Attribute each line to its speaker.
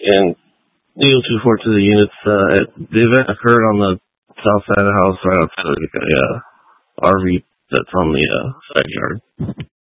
Speaker 1: And Neil 242 to the units. The event occurred on the south side of the house, right outside of the RV that's on the side yard.